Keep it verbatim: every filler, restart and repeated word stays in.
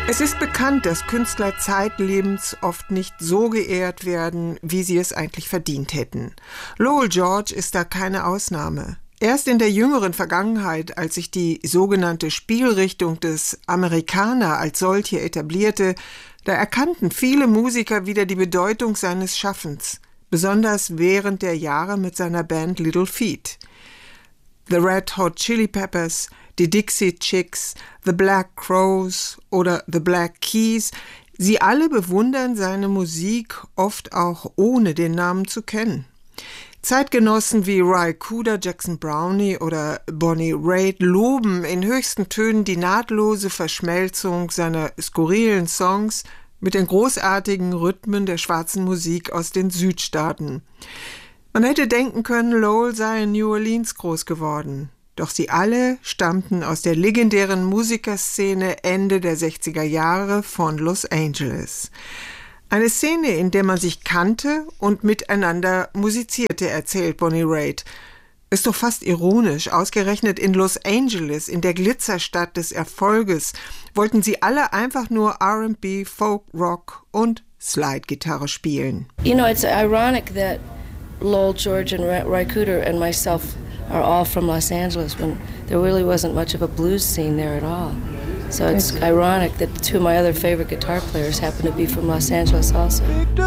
Es ist bekannt, dass Künstler zeitlebens oft nicht so geehrt werden, wie sie es eigentlich verdient hätten. Lowell George ist da keine Ausnahme. Erst in der jüngeren Vergangenheit, als sich die sogenannte Spielrichtung des Americana als solche etablierte, da erkannten viele Musiker wieder die Bedeutung seines Schaffens, besonders während der Jahre mit seiner Band Little Feat. The Red Hot Chili Peppers, die Dixie Chicks, The Black Crowes oder The Black Keys, sie alle bewundern seine Musik, oft auch ohne den Namen zu kennen. Zeitgenossen wie Ry Cooder, Jackson Brownie oder Bonnie Raitt loben in höchsten Tönen die nahtlose Verschmelzung seiner skurrilen Songs mit den großartigen Rhythmen der schwarzen Musik aus den Südstaaten. Man hätte denken können, Lowell sei in New Orleans groß geworden. Doch sie alle stammten aus der legendären Musikerszene Ende der sechziger Jahre von Los Angeles. Eine Szene, in der man sich kannte und miteinander musizierte, erzählt Bonnie Raitt. Ist doch fast ironisch, ausgerechnet in Los Angeles, in der Glitzerstadt des Erfolges, wollten sie alle einfach nur R and B, Folk, Rock und Slide-Gitarre spielen. You know, it's ironic that Lowell George and Ry Cooder and myself are all from Los Angeles when there really wasn't much of a blues scene there at all. So it's ironic that two of my other favorite guitar players happen to be from Los Angeles also.